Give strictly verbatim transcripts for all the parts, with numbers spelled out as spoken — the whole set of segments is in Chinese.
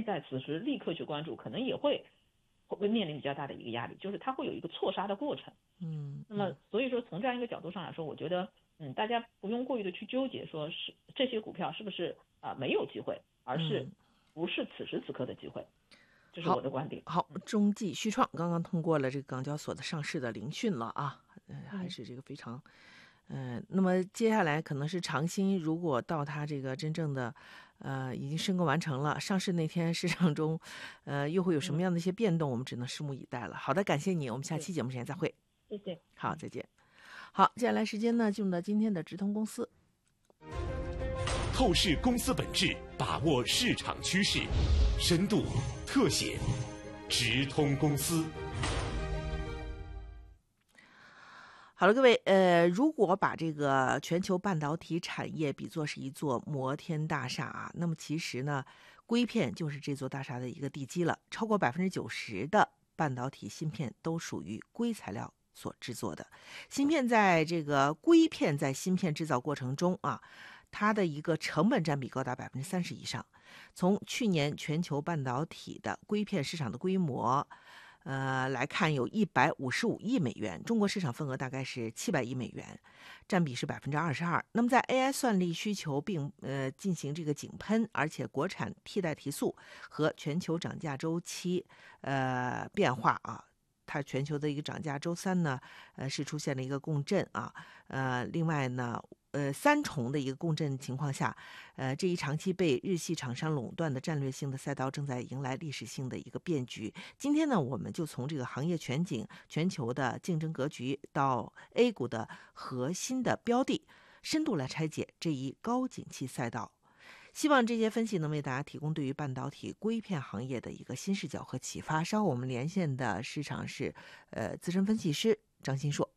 在此时立刻去关注，可能也会会面临比较大的一个压力，就是它会有一个错杀的过程。 嗯， 那么所以说从这样一个角度上来说，我觉得嗯，大家不用过于的去纠结，说是这些股票是不是啊、呃、没有机会，而是不是此时此刻的机会，这是我的观点。 好，中继续创刚刚通过了这个港交所的上市的聆讯了啊，呃，还是这个非常。嗯，那么接下来可能是长兴，如果到它这个真正的，呃，已经申购完成了，上市那天市场中，呃，又会有什么样的一些变动，我们只能拭目以待了。好的，感谢你，我们下期节目时间再会。 谢谢。 好，再见。好，接下来时间呢，进入到今天的直通公司。 透视公司本质，把握市场趋势，深度特写，直通公司。 好了，各位，呃，如果把这个全球半导体产业比作是一座摩天大厦啊，那么其实呢，硅片就是这座大厦的一个地基了。超过百分之九十的半导体芯片都属于硅材料所制作的。芯片在这个硅片在芯片制造过程中啊，它的一个成本占比高达百分之三十以上。从去年全球半导体的硅片市场的规模。呃，来看有一百五十五亿美元，中国市场份额大概是七百亿美元，占比是百分之二十二。那么在 A I 算力需求并呃进行这个井喷，而且国产替代提速和全球涨价周期呃变化啊，它全球的一个涨价周三呢，呃是出现了一个共振啊，呃，另外呢。呃，三重的一个共振情况下，呃，这一长期被日系厂商垄断的战略性的赛道正在迎来历史性的一个变局。今天呢，我们就从这个行业全景、全球的竞争格局到 A 股的核心的标的，深度来拆解这一高景气赛道。希望这些分析能为大家提供对于半导体硅片行业的一个新视角和启发。稍后我们连线的市场是呃资深分析师张新硕。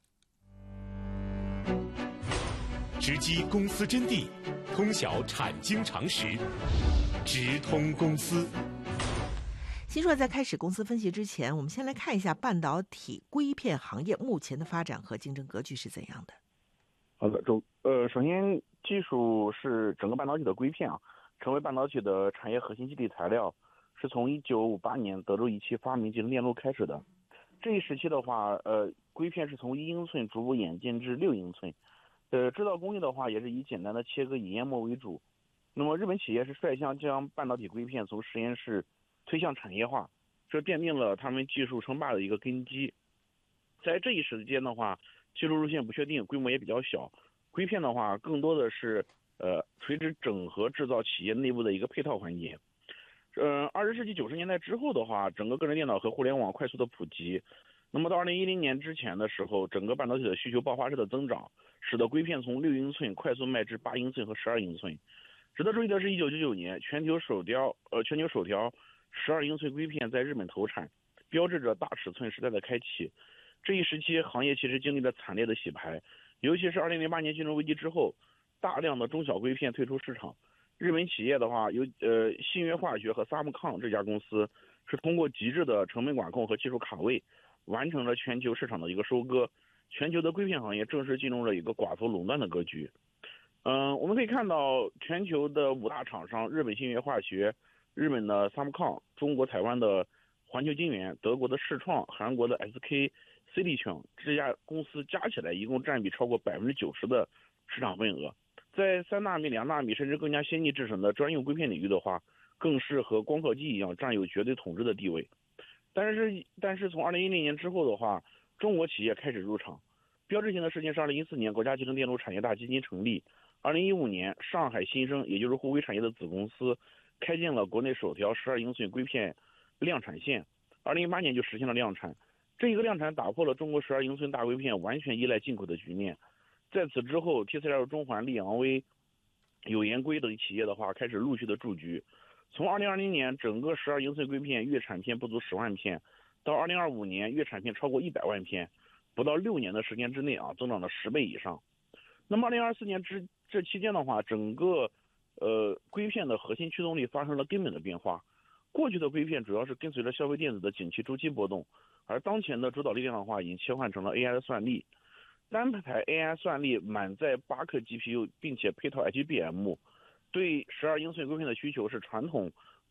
直击公司真谛，通晓产经常识，直通公司。 新硕在开始公司分析之前，我们先来看一下半导体硅片行业目前的发展和竞争格局是怎样的。 好的，周呃，首先技术是整个半导体的硅片啊，成为半导体的产业核心基底材料，是从一九五八年德州仪器发明集成电路开始的。这一时期的话，呃，硅片是从一英寸逐步演进至六英寸。呃，制造工艺的话，也是以简单的切割引烟膜为主。那么，日本企业是率先将半导体硅片从实验室推向产业化，这奠定了他们技术称霸的一个根基。在这一时间的话，技术路线不确定，规模也比较小。硅片的话，更多的是呃垂直整合制造企业内部的一个配套环节。呃，二十世纪九十年代之后的话，整个个人电脑和互联网快速的普及。那么到二零一零年之前的时候，整个半导体的需求爆发式的增长，使得硅片从六英寸快速迈至八英寸和十二英寸。值得注意的是，一九九九年全球首条呃全球首条十二英寸硅片在日本投产，标志着大尺寸时代的开启。这一时期，行业其实经历了惨烈的洗牌，尤其是二零零八年金融危机之后，大量的中小硅片退出市场。日本企业的话，有呃信越化学和萨姆康这家公司是通过极致的成本管控和技术卡位，完成了全球市场的一个收割，全球的硅片行业正式进入了一个寡头垄断的格局。嗯、呃，我们可以看到全球的五大厂商：日本信越化学、日本的萨姆康、中国台湾的环球晶圆、德国的世创、韩国的 S K、C 力全这家公司加起来一共占比超过百分之九十的市场份额。在三纳米、两纳米甚至更加先进制程的专用硅片领域的话，更是和光刻机一样占有绝对统治的地位。但是，但是从二零一零年之后的话，中国企业开始入场。标志性的事情是二零一四年国家集成电路产业大基金成立，二零一五年上海新生，也就是沪硅产业的子公司，开建了国内首条十二英寸硅片量产线，二零一八年就实现了量产。这一个量产打破了中国十二英寸大硅片完全依赖进口的局面。在此之后 ，T C L、中环、力昂微、友研硅等企业的话开始陆续的驻局。从二零二零年整个十二英寸硅片月产片不足十万片，到二零二五年月产片超过一百万片，不到六年的时间之内啊，增长了十倍以上。那么二零二四年之这期间的话，整个呃硅片的核心驱动力发生了根本的变化。过去的硅片主要是跟随着消费电子的景气周期波动，而当前的主导力量的话已经切换成了 A I 的算力。单排 A I 算力满载八颗 G P U， 并且配套 H B M， 对十二英寸硅片的需求是传统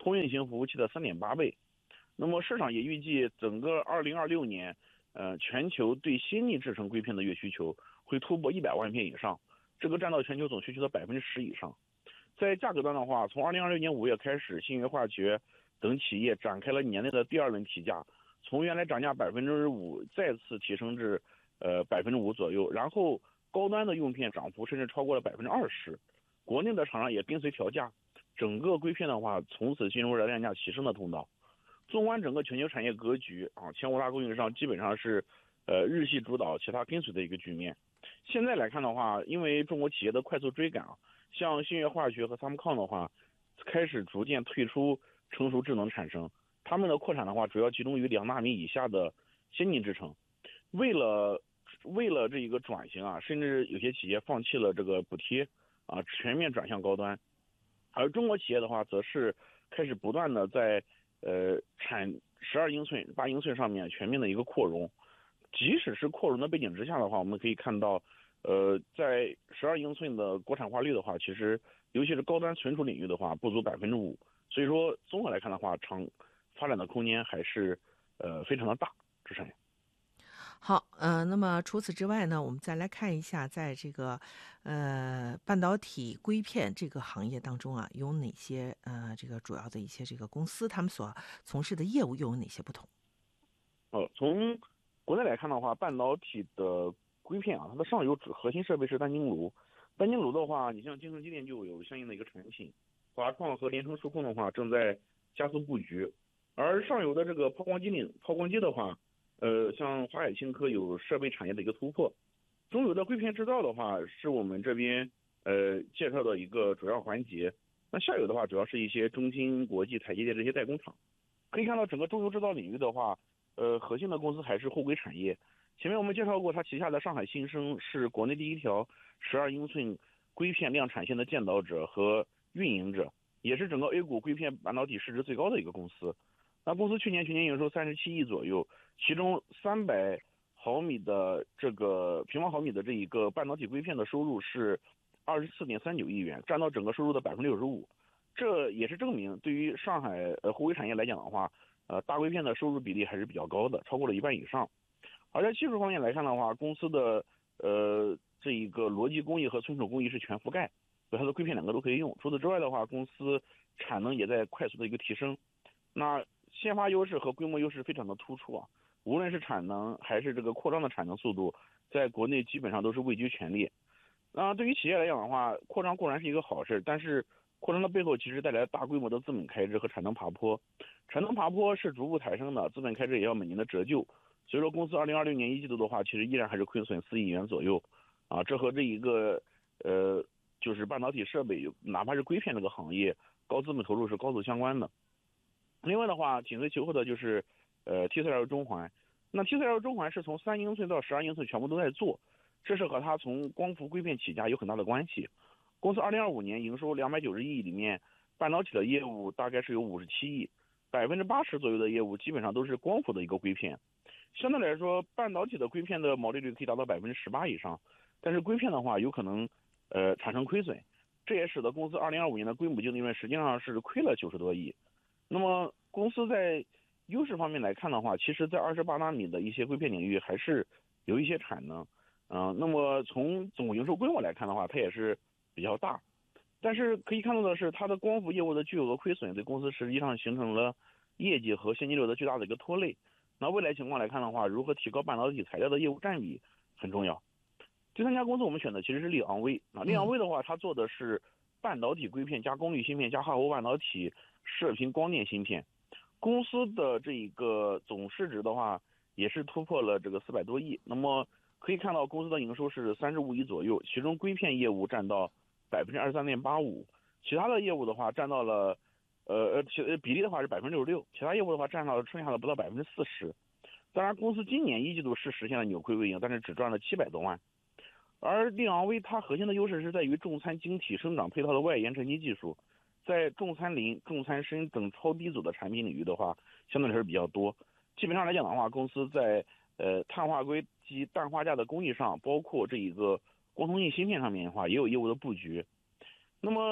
通用型服务器的 三点八 倍。那么市场也预计整个二零二六年，呃，全球对先进制程硅片的月需求会突破一百万片以上，这个占到全球总需求的百分之十以上。在价格端的话，从二零二六年五月开始，信越化学等企业展开了年内的第二轮提价，从原来涨价百分之五再次提升至呃百分之五左右，然后高端的用片涨幅甚至超过了百分之二十，国内的厂商也跟随调价，整个硅片的话从此进入了量价齐升的通道。纵观整个全球产业格局啊，前五大供应商基本上是呃日系主导，其他跟随的一个局面。现在来看的话，因为中国企业的快速追赶啊，像信越化学和 Samcon 的话，开始逐渐退出成熟智能产生，他们的扩产的话主要集中于两纳米以下的先进制程。为了为了这一个转型啊，甚至有些企业放弃了这个补贴啊，全面转向高端。而中国企业的话，则是开始不断的在呃产十二英寸、八英寸上面全面的一个扩容。即使是扩容的背景之下的话，我们可以看到，呃，在十二英寸的国产化率的话，其实尤其是高端存储领域的话，不足百分之五。所以说，综合来看的话，长发展的空间还是呃非常的大。支持。 好，呃，那么除此之外呢，我们再来看一下，在这个呃半导体硅片这个行业当中啊，有哪些呃这个主要的一些这个公司，他们所从事的业务又有哪些不同？ 哦，从国内来看的话，半导体的硅片啊，它的上游主核心设备是单晶炉。单晶炉的话，你像京城机电就有相应的一个产品，华创和联成数控的话正在加速布局。而上游的这个抛光机领抛光机的话，呃，像华海青科有设备产业的一个突破。中游的硅片制造的话，是我们这边呃介绍的一个主要环节。那下游的话，主要是一些中芯国际、台积电这些代工厂。可以看到，整个中游制造领域的话，呃，核心的公司还是货柜产业。前面我们介绍过，它旗下的上海新生是国内第一条十二英寸硅片量产线的建导者和运营者，也是整个 A 股硅片半导体市值最高的一个公司。那公司去年全年营收三十七亿左右，其中三百毫米的这个平方毫米的这一个半导体硅片的收入是二十四点三九亿元，占到整个收入的百分之六十五。这也是证明，对于上海呃货柜产业来讲的话，呃大硅片的收入比例还是比较高的，超过了一半以上。而在技术方面来看的话，公司的呃这一个逻辑工艺和存储工艺是全覆盖，所以它的硅片两个都可以用。除此之外的话，公司产能也在快速的一个提升。那先发优势和规模优势非常的突出啊，无论是产能还是这个扩张的产能速度，在国内基本上都是位居前列。那对于企业来讲的话，扩张固然是一个好事，但是扩张的背后其实带来大规模的资本开支和产能爬坡。产能爬坡是逐步抬升的，资本开支也要每年的折旧。所以说公司二零二六年一季度的话，其实依然还是亏损四亿元左右啊，这和这一个呃就是半导体设备，哪怕是硅片这个行业高资本投入是高度相关的。另外的话，紧随其后的就是呃 T C L 中环。那 T C L 中环是从三英寸到十二英寸全部都在做，这是和它从光伏硅片起家有很大的关系。公司二零二五年营收两百九十亿，里面半导体的业务大概是有五十七亿，百分之八十左右的业务基本上都是光伏的一个硅片。相对来说，半导体的硅片的毛利率可以达到百分之十八以上，但是硅片的话有可能呃产生亏损，这也使得公司二零二五年的规模净利润实际上是亏了九十多亿。那么公司在优势方面来看的话，其实在二十八纳米的一些硅片领域还是有一些产能，嗯、呃，那么从总营收规模来看的话，它也是比较大。但是可以看到的是，它的光伏业务的巨额亏损对公司实际上形成了业绩和现金流的巨大的一个拖累。那未来情况来看的话，如何提高半导体材料的业务占比很重要。第三家公司我们选的其实是利昂威。那利昂威的话，它做的是半导体硅片加功率芯片加化合物半导体射频光电芯片。公司的这一个总市值的话，也是突破了这个四百多亿。那么可以看到，公司的营收是三十五亿左右，其中硅片业务占到百分之二十三点八五，其他的业务的话占到了，呃呃，其比例的话是百分之六十六，其他业务的话占到了剩下的不到百分之四十。当然，公司今年一季度是实现了扭亏为盈，但是只赚了七百多万。而利昂威它核心的优势是在于重参晶体生长配套的外延沉积技术。在重参磷、重参砷等超低阻的产品领域的话，相对来说比较多。基本上来讲的话，公司在呃碳化硅及氮化镓的工艺上，包括这一个光通信芯片上面的话，也有业务的布局。那么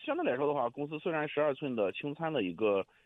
相对来说的话，公司虽然十二寸的轻参的一个